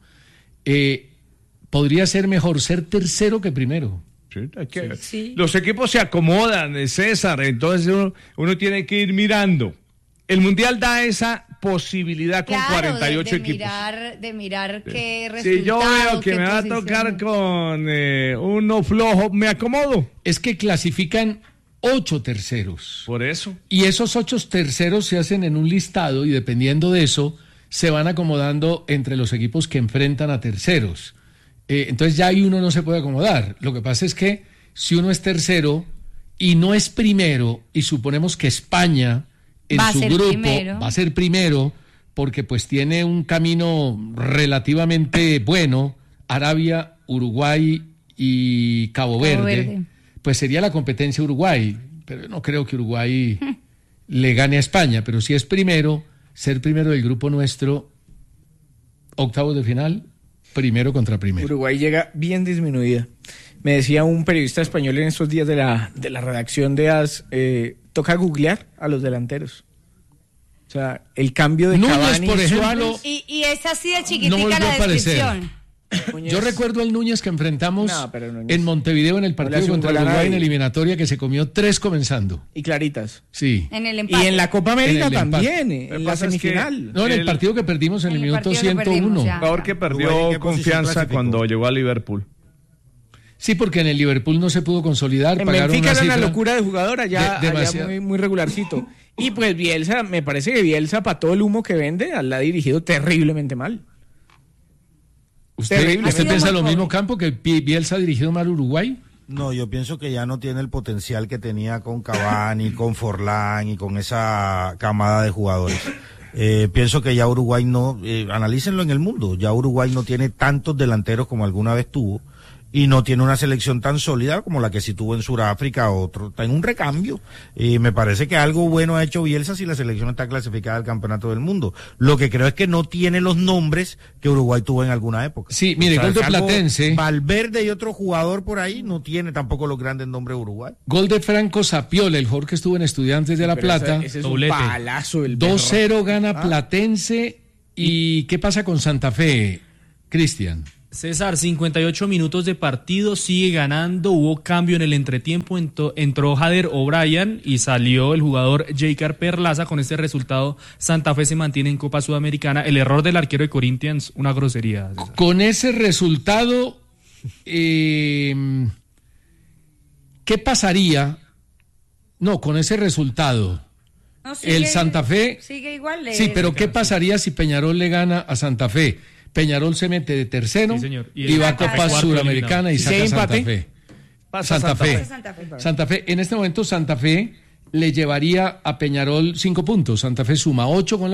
Podría ser mejor ser tercero que primero. Sí. Los equipos se acomodan, César. Entonces uno tiene que ir mirando. El Mundial da esa posibilidad con 48 equipos. De mirar qué resultado. Si yo veo que me va a tocar con uno flojo, me acomodo. Es que clasifican 8 terceros. Por eso. Y esos 8 terceros se hacen en un listado y dependiendo de eso, se van acomodando entre los equipos que enfrentan a terceros. Entonces ya ahí uno no se puede acomodar. Lo que pasa es que si uno es tercero y no es primero, y suponemos que España en su grupo va a ser primero, porque pues tiene un camino relativamente bueno, Arabia, Uruguay y Cabo Verde, pues sería la competencia Uruguay, pero no creo que Uruguay le gane a España, pero si es primero, ser primero del grupo nuestro, octavos de final, primero contra primero. Uruguay llega bien disminuida. Me decía un periodista español en estos días de la redacción de AS, toca googlear a los delanteros. O sea, el cambio de Núñez, Cavani, por ejemplo, y es así de chiquitica la descripción. Núñez. Yo recuerdo al Núñez que enfrentamos Núñez en Montevideo en el partido contra Uruguay en el eliminatoria, que se comió 3 comenzando. Y claritas. Sí. En el empate. Y en la Copa América En el empate. también, en la semifinal. No, en el partido que perdimos en el minuto 101. Un jugador que perdió confianza cuando llegó a Liverpool. Sí, porque en el Liverpool no se pudo consolidar. En pagaron Benfica era una cifra locura de jugador, allá muy, muy regularcito. Y pues Bielsa, me parece que Bielsa, para todo el humo que vende, la ha dirigido terriblemente mal. ¿Usted piensa lo mismo, Campo, que Bielsa ha dirigido mal Uruguay? No, yo pienso que ya no tiene el potencial que tenía con Cavani, con Forlán y con esa camada de jugadores. Pienso que ya Uruguay no, analícenlo en el mundo, ya Uruguay no tiene tantos delanteros como alguna vez tuvo. Y no tiene una selección tan sólida como la que sí tuvo en Sudáfrica, está en un recambio. Y me parece que algo bueno ha hecho Bielsa si la selección está clasificada al campeonato del mundo. Lo que creo es que no tiene los nombres que Uruguay tuvo en alguna época. Sí, mire, gol de Platense. Valverde y otro jugador por ahí no tiene tampoco los grandes nombres de Uruguay. Gol de Franco Sapiola, el jugador que estuvo en Estudiantes de La Plata. Ese es un palazo. 2-0 gana Platense. ¿Y qué pasa con Santa Fe, Cristian? César, 58 minutos de partido, sigue ganando, hubo cambio en el entretiempo, entró Jader O'Brien y salió el jugador Jaker Perlaza. Con este resultado, Santa Fe se mantiene en Copa Sudamericana. El error del arquero de Corinthians, una grosería, César. Con ese resultado, ¿qué pasaría? No, con ese resultado, no, sigue, el Santa Fe... Sigue igual. Sí, pero ¿qué pasaría si Peñarol le gana a Santa Fe? Peñarol se mete de tercero, sí, y va a Copa Suramericana y saca Santa Fe. Santa Fe. En este momento Santa Fe le llevaría a Peñarol 5 puntos. Santa Fe suma 8 con la